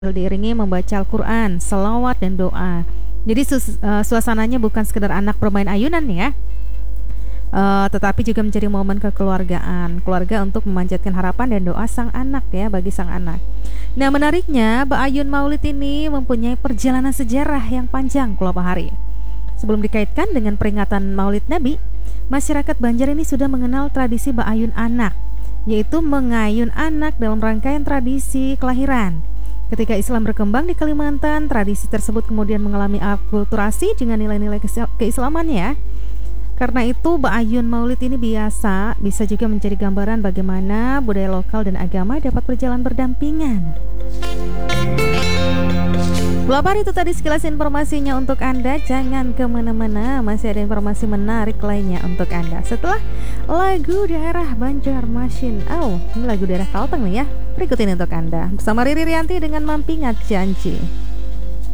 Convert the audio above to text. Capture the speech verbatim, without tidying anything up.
diiringi membaca Al-Quran, selawat dan doa. Jadi sus- uh, suasananya bukan sekedar anak bermain ayunan ya, uh, tetapi juga menjadi momen kekeluargaan, keluarga untuk memanjatkan harapan dan doa sang anak ya, bagi sang anak. Nah menariknya, Ba'ayun Maulid ini mempunyai perjalanan sejarah yang panjang kelompok hari. Sebelum dikaitkan dengan peringatan Maulid Nabi, masyarakat Banjar ini sudah mengenal tradisi Ba'ayun anak, yaitu mengayun anak dalam rangkaian tradisi kelahiran. Ketika Islam berkembang di Kalimantan, tradisi tersebut kemudian mengalami akulturasi dengan nilai-nilai keislamannya ya. Karena itu, Ba'ayun Maulid ini biasa bisa juga menjadi gambaran bagaimana budaya lokal dan agama dapat berjalan berdampingan. Pelapar itu tadi sekilas informasinya untuk Anda. Jangan kemana-mana, masih ada informasi menarik lainnya untuk Anda setelah lagu daerah Banjarmasin. Oh, ini lagu daerah Kalteng nih ya. Berikut ini untuk Anda bersama Riri Rianti dengan Mampingat Janji.